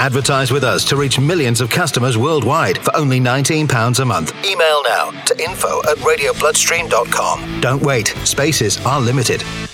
Advertise with us to reach millions of customers worldwide for only £19 a month. Email now to info@radiobloodstream.com. Don't wait. Spaces are limited.